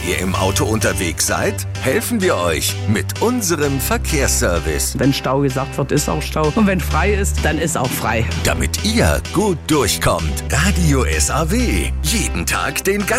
ihr im Auto unterwegs seid? Helfen wir euch mit unserem Verkehrsservice. Wenn Stau gesagt wird, ist auch Stau. Und wenn frei ist, dann ist auch frei. Damit ihr gut durchkommt. Radio SAW. Jeden Tag den ganzen